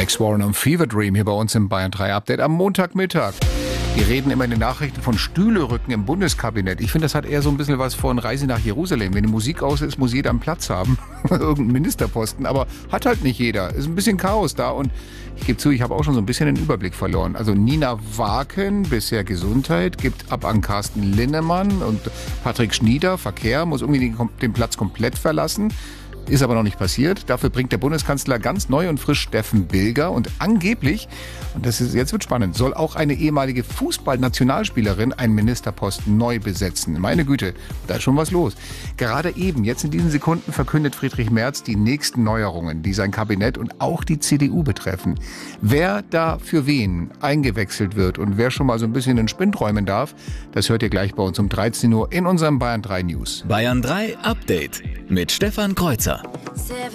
Alex Warren und Fever Dream hier bei uns im Bayern 3 Update am Montagmittag. Wir reden immer in den Nachrichten von Stühlerücken im Bundeskabinett. Ich finde, das hat eher so ein bisschen was von Reise nach Jerusalem. Wenn die Musik aus ist, muss jeder einen Platz haben. Irgendeinen Ministerposten. Aber hat halt nicht jeder. Ist ein bisschen Chaos da. Und ich gebe zu, ich habe auch schon so ein bisschen den Überblick verloren. Also Nina Waken, bisher Gesundheit, gibt ab an Carsten Linnemann. Und Patrick Schnieder, Verkehr, muss irgendwie den Platz komplett verlassen. Ist aber noch nicht passiert. Dafür bringt der Bundeskanzler ganz neu und frisch Steffen Bilger. Und angeblich, und jetzt wird spannend, soll auch eine ehemalige Fußballnationalspielerin einen Ministerposten neu besetzen. Meine Güte, da ist schon was los. Gerade eben, jetzt in diesen Sekunden, verkündet Friedrich Merz die nächsten Neuerungen, die sein Kabinett und auch die CDU betreffen. Wer da für wen eingewechselt wird und wer schon mal so ein bisschen in Spind träumen darf, das hört ihr gleich bei uns um 13 Uhr in unserem Bayern 3 News. Bayern 3 Update mit Stefan Kreuzer.